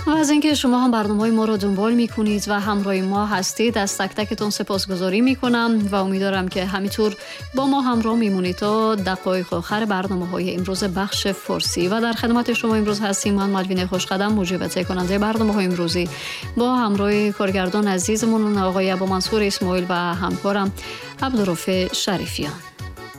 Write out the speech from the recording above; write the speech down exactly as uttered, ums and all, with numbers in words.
و از اینکه شما هم برنامه‌های ما رو دنبال می‌کنید و همراه ما هستید. از تک تکتون سپاسگزاری می‌کنم و امیدوارم که همینطور با ما همراه میمونید تا دقایق آخر برنامه‌های امروز بخش فارسی. و در خدمت شما امروز هستیم من مدوین خوشقدم، مجری تهیه کننده برنامه‌های امروزی، با همراه کارگردان عزیزمون آقای ابو منصور اسماعیل و همکارم عبدالرفیع شریفیان.